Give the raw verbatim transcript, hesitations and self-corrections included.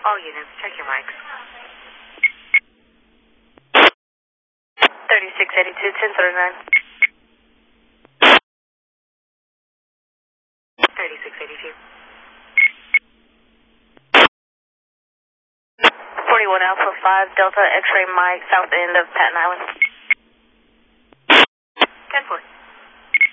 All units, check your mics. thirty-six eighty-two, ten thirty-nine. thirty-six eighty-two. forty-one Alpha five, Delta X-ray Mike, south end of Patton Island. ten four.